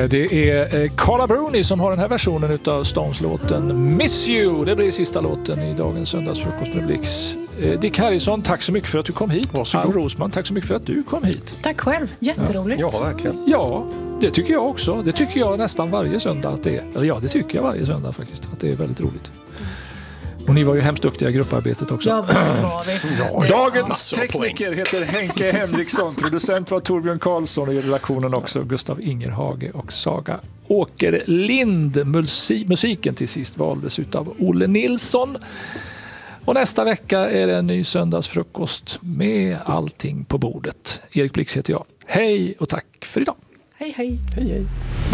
Det är Carla Bruni som har den här versionen av Stones-låten Miss You. Det blir sista låten i dagens söndagsfrukost med Blix. Dick Harrison, tack så mycket för att du kom hit. Ann Rosman, tack så mycket för att du kom hit. Tack själv, jätteroligt. Ja, verkligen. Ja, det tycker jag också. Det tycker jag nästan varje söndag att det är. Eller ja, det tycker jag varje söndag faktiskt. Att det är väldigt roligt. Och ni var ju hemskt duktiga i grupparbetet också. Ja, visst var vi. Dagens tekniker heter Henke Henriksson. Producent var Torbjörn Karlsson och i redaktionen också Gustav Ingerhage och Saga Åkerlind. Musiken till sist valdes utav Olle Nilsson. Och nästa vecka är det en ny söndagsfrukost med allting på bordet. Erik Blix heter jag. Hej och tack för idag. Hej, hej. Hej, hej.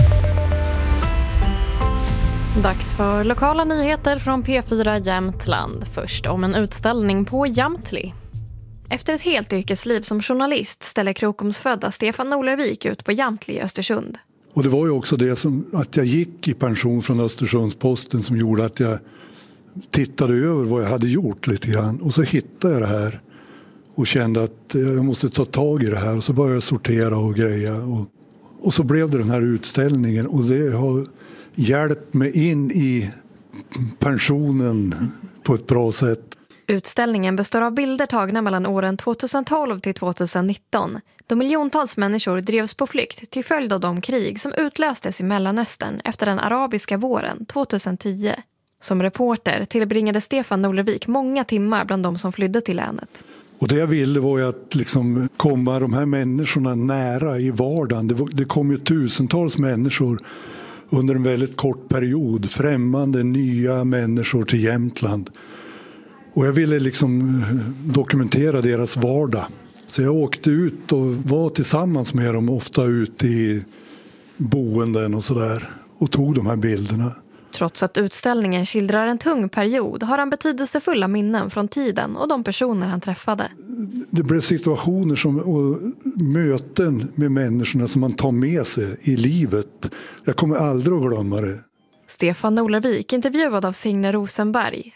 Dags för lokala nyheter från P4 Jämtland. Först om en utställning på Jamtli. Efter ett helt yrkesliv som journalist ställer Krokomsfödda Stefan Norlervik ut på Jamtli i Östersund. Och det var ju också det som att jag gick i pension från Östersundsposten som gjorde att jag tittade över vad jag hade gjort lite grann. Och så hittade jag det här och kände att jag måste ta tag i det här. Och så började jag sortera och greja. Och så blev det den här utställningen och det har hjälpt mig in i pensionen på ett bra sätt. Utställningen består av bilder tagna mellan åren 2012 till 2019, då miljontals människor drevs på flykt till följd av de krig som utlöstes i Mellanöstern efter den arabiska våren 2010. Som reporter tillbringade Stefan Norlervik många timmar bland de som flydde till länet. Och det jag ville var ju att liksom komma de här människorna nära i vardagen. Det kom ju tusentals människor under en väldigt kort period. Främmande, nya människor till Jämtland. Och jag ville liksom dokumentera deras vardag. Så jag åkte ut och var tillsammans med dem, ofta ute i boenden och sådär. Och tog de här bilderna. Trots att utställningen skildrar en tung period har han betydelsefulla minnen från tiden och de personer han träffade. Det blev situationer och möten med människorna som man tar med sig i livet. Jag kommer aldrig att glömma det. Stefan Norlervik intervjuad av Signe Rosenberg.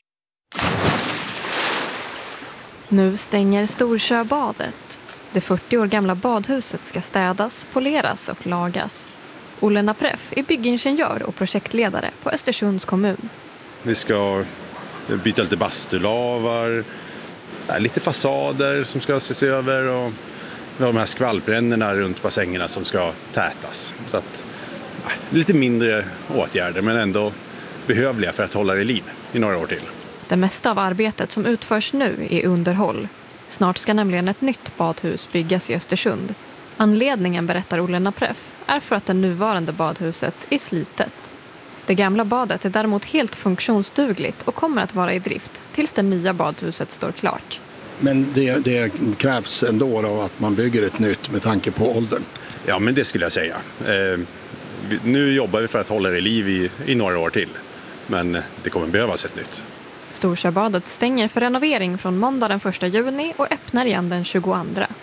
Nu stänger Storsjöbadet. Det 40 år gamla badhuset ska städas, poleras och lagas. Olle Napreff är byggingenjör och projektledare på Östersunds kommun. Vi ska byta lite bastulavar, lite fasader som ska ses över och vi har de här skvalprännorna runt bassängerna som ska tätas. Så att, lite mindre åtgärder men ändå behövliga för att hålla det i liv i några år till. Det mesta av arbetet som utförs nu är underhåll. Snart ska nämligen ett nytt badhus byggas i Östersund. Anledningen, berättar Olle Napreff, är för att det nuvarande badhuset är slitet. Det gamla badet är däremot helt funktionsdugligt och kommer att vara i drift tills det nya badhuset står klart. Men det krävs ändå då att man bygger ett nytt med tanke på åldern? Ja, men det skulle jag säga. Nu jobbar vi för att hålla det i liv i några år till. Men det kommer behövas ett nytt. Storsjöbadet stänger för renovering från måndag den 1 juni och öppnar igen den 22.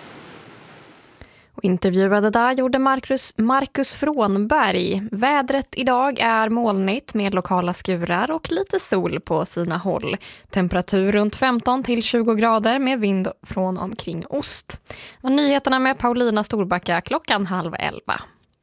Och intervjuade där gjorde Marcus Frånberg. Vädret idag är molnigt med lokala skurar och lite sol på sina håll. Temperatur runt 15 till 20 grader med vind från omkring ost. Och nyheterna med Paulina Storbacka 10:30.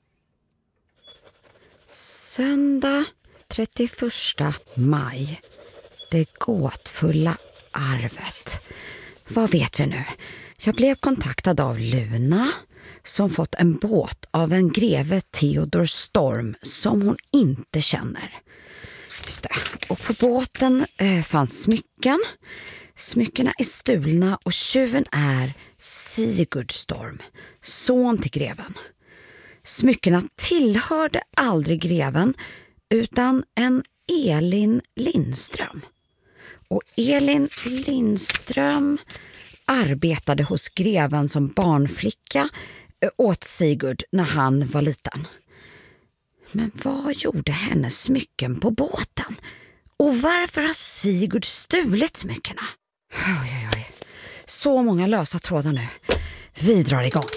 Söndag 31 maj. Det gåtfulla arvet. Vad vet vi nu? Jag blev kontaktad av Luna som fått en båt av en greve Theodor Storm som hon inte känner. Just det. Och på båten fanns smycken. Smyckena är stulna och tjuven är Sigurd Storm, son till greven. Smyckena tillhörde aldrig greven utan en Elin Lindström. Och Elin Lindström arbetade hos greven som barnflicka åt Sigurd när han var liten. Men vad gjorde hennes smycken på båten? Och varför har Sigurd stulit smyckena? Oj. Så många lösa trådar nu. Vi drar igång.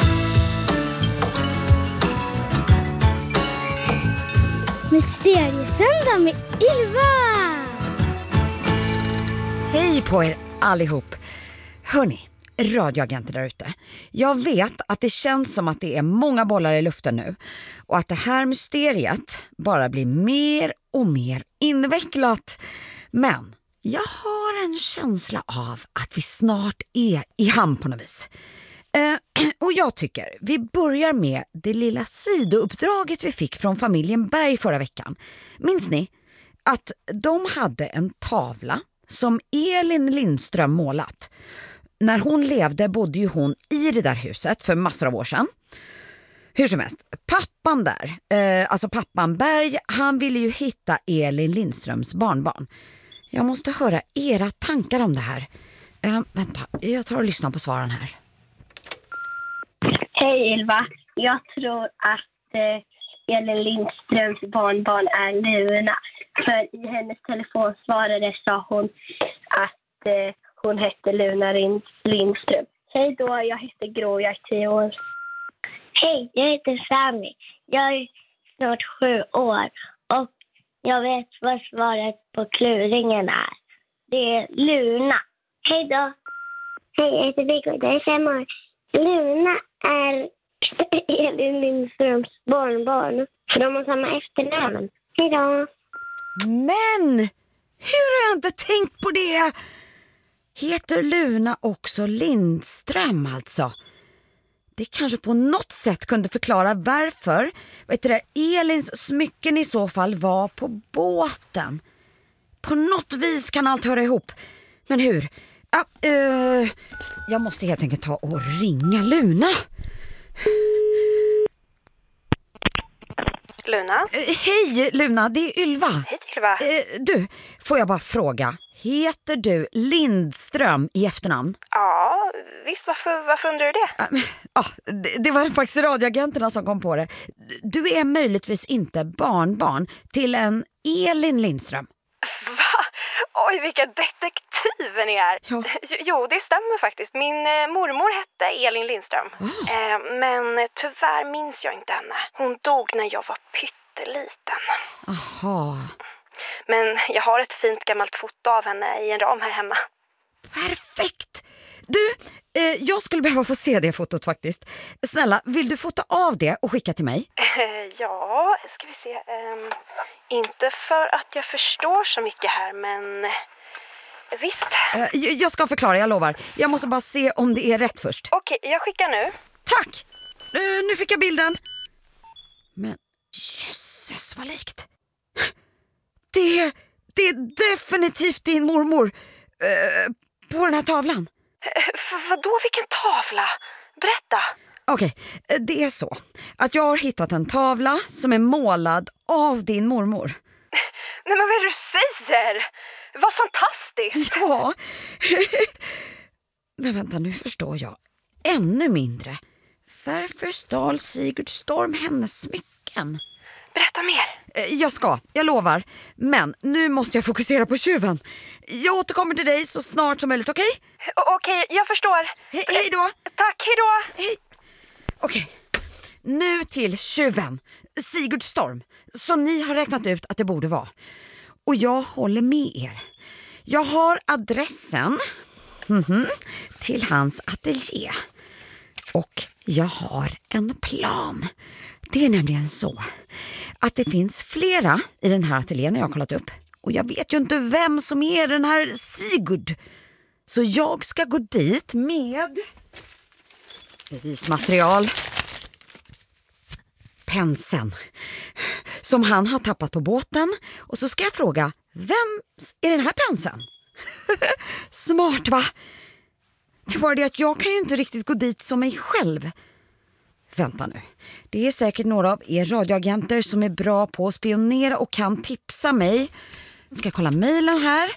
Mysteriesöndag med Ylva! Hej på er allihop. Hörni, radioagenter där ute. Jag vet att det känns som att det är många bollar i luften nu. Och att det här mysteriet bara blir mer och mer invecklat. Men jag har en känsla av att vi snart är i hamn på något vis. Och jag tycker vi börjar med det lilla sidouppdraget vi fick från familjen Berg förra veckan. Minns ni att de hade en tavla som Elin Lindström målat? När hon levde bodde ju hon i det där huset för massor av år sedan. Hur som helst, pappan där, alltså pappan Berg, han ville ju hitta Elin Lindströms barnbarn. Jag måste höra era tankar om det här. Vänta, jag tar och lyssnar på svaren här. Hej Ylva, jag tror att Elin Lindströms barnbarn är Luna. För i hennes telefonsvarare sa hon att hon hette Luna Lindström. Hej då, jag heter Grå, jag är 10 år. Hej, jag heter Sami. Jag är snart 7 år och jag vet vad svaret på kluringen är. Det är Luna. Hej då. Hej, jag heter Viggo. Jag är 5 år. Luna är Elin Lindströms barnbarn. För de har samma efternamn. Hej då. Men hur har jag inte tänkt på det? Heter Luna också Lindström alltså? Det kanske på något sätt kunde förklara varför Elins smycken i så fall var på båten. På något vis kan allt höra ihop. Men hur? Jag måste helt enkelt ta och ringa Luna. Luna? Hej Luna, det är Ylva. Hej Ylva. Du, får jag bara fråga. Heter du Lindström i efternamn? Ja, visst. Varför undrar du det? Det var faktiskt radioagenterna som kom på det. Du är möjligtvis inte barnbarn till en Elin Lindström. Va? Oj, vilka detektiver ni är. Ja. Jo, det stämmer faktiskt. Min mormor hette Elin Lindström. Men tyvärr minns jag inte henne. Hon dog när jag var pytteliten. Aha. Men jag har ett fint gammalt foto av henne i en ram här hemma. Perfekt! Du, jag skulle behöva få se det fotot faktiskt. Snälla, vill du fota av det och skicka till mig? Ja, ska vi se. Inte för att jag förstår så mycket här, men visst. Jag ska förklara, jag lovar. Jag måste bara se om det är rätt först. Okej, jag skickar nu. Tack! Nu fick jag bilden. Men jösses vad likt. Det är definitivt din mormor på den här tavlan. Vadå, vilken tavla? Berätta. Okej, det är så att jag har hittat en tavla som är målad av din mormor. Nej, men vad är det du säger? Vad fantastiskt. Ja. Men vänta, nu förstår jag ännu mindre. Varför stal Sigurd Storm hennes smycken? Berätta mer. Jag lovar. Men nu måste jag fokusera på tjuven. Jag återkommer till dig så snart som möjligt, okej? Okej, jag förstår. Hej då. Tack, hej då. Hej. Okej, nu till tjuven. Sigurd Storm, som ni har räknat ut att det borde vara. Och jag håller med er. Jag har adressen till hans ateljé. Och jag har en plan. Det är nämligen så att det finns flera i den här ateljén jag har kollat upp. Och jag vet ju inte vem som är den här Sigurd. Så jag ska gå dit med bevismaterial. Penseln som han har tappat på båten. Och så ska jag fråga, vem är den här penseln? Smart va? Det var det att jag kan ju inte riktigt gå dit som mig själv. Vänta nu. Det är säkert några av er radioagenter som är bra på att spionera och kan tipsa mig. Ska jag kolla mejlen här?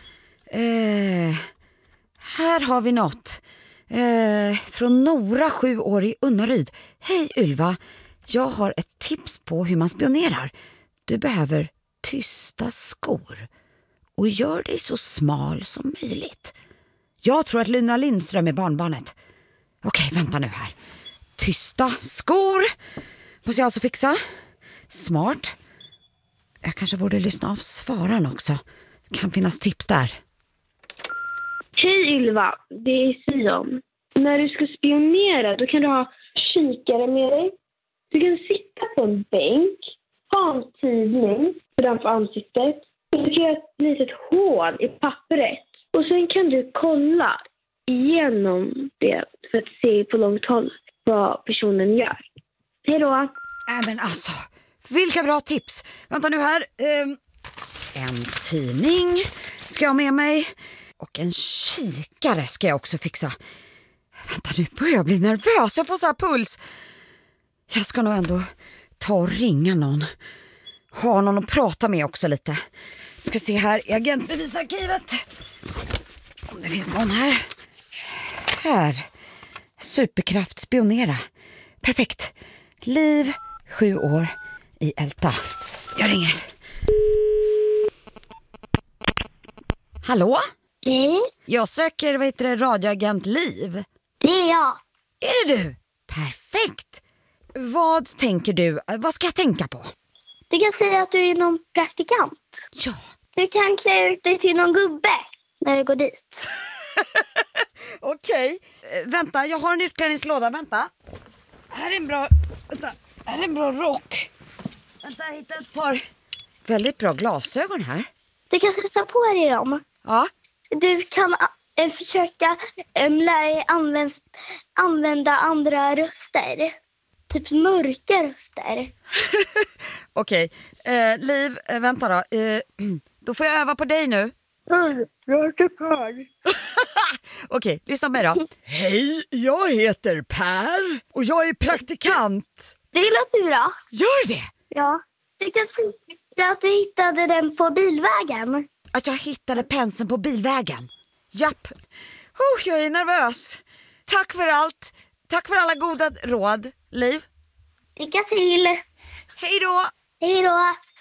Här har vi något. Från Nora, 7 år i Unnaryd. Hej Ylva, jag har ett tips på hur man spionerar. Du behöver tysta skor. Och gör dig så smal som möjligt. Jag tror att Luna Lindström är barnbarnet. Okej, vänta nu här. Tysta skor måste jag alltså fixa. Smart. Jag kanske borde lyssna av svararen också. Det kan finnas tips där. Hej Ylva, det är Sion. när du ska spionera, då kan du ha kikare med dig. Du kan sitta på en bänk, ha en tidning framför ansiktet. Och du kan göra ett litet hål i pappret. Och sen kan du kolla igenom det för att se på långt håll vad personen gör. Hej då! Men alltså, vilka bra tips. Vänta nu här. En tidning ska jag ha med mig. Och en kikare ska jag också fixa. Vänta, nu börjar jag bli nervös. Jag får så här puls. Jag ska nog ändå ta och ringa någon. Ha någon att prata med också lite. Ska se här i agentbevisarkivet. Om det finns någon här. Här. Superkraft spionera. Perfekt. Liv, 7 år, i Älta. Jag ringer. Hallå? Jag söker, radioagent Liv. Det är jag. Är det du? Perfekt. Vad tänker du? Vad ska jag tänka på? Du kan säga att du är någon praktikant. Ja. Du kan klä ut dig till någon gubbe när du går dit. Okej. Vänta, jag har en utklädningslåda. Vänta. Här är en bra rock. Vänta, jag hittade ett par väldigt bra glasögon här. Du kan sätta på dig dem. Ja. Du kan försöka lära dig använda andra röster. Typ mörka röster. Okej. Liv, vänta då. Då får jag öva på dig nu. Okej, lyssna med då. Hej, jag heter Per och jag är praktikant. Det låter bra. Gör det? Ja. Du kan säga att du hittade den på bilvägen. Att jag hittade penseln på bilvägen? Japp. Jag är nervös. Tack för allt. Tack för alla goda råd, Liv. Lycka till. Hej då. Hej då.